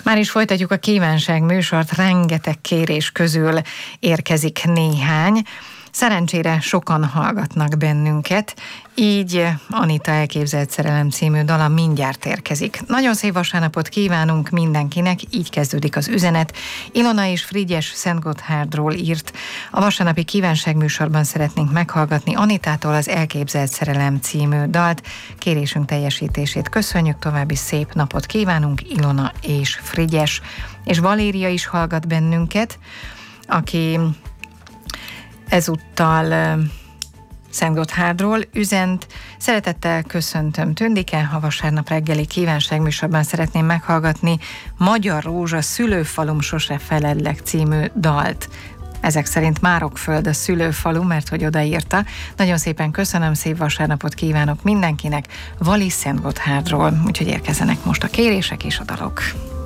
Már is folytatjuk a kívánság műsort, rengeteg kérés közül érkezik néhány. Szerencsére sokan hallgatnak bennünket, így Anita Elképzelt szerelem című dala mindjárt érkezik. Nagyon szép vasárnapot kívánunk mindenkinek, így kezdődik az üzenet. Ilona és Frigyes Szentgotthárdról írt. A vasárnapi kívánság műsorban szeretnénk meghallgatni Anitától az Elképzelt szerelem című dalt. Kérésünk teljesítését köszönjük, további szép napot kívánunk, Ilona és Frigyes. És Valéria is hallgat bennünket, aki ezúttal Szentgotthárdról üzent. Szeretettel köszöntöm Tündike, a vasárnap reggeli kívánság műsorban szeretném meghallgatni Magyar Rózsa, Szülőfalum sose feledlek című dalt. Ezek szerint Márokföld a szülőfalu, mert hogy odaírta. Nagyon szépen köszönöm, szép vasárnapot kívánok mindenkinek, Vali Szentgotthárdról, úgyhogy érkezzenek most a kérések és a dalok.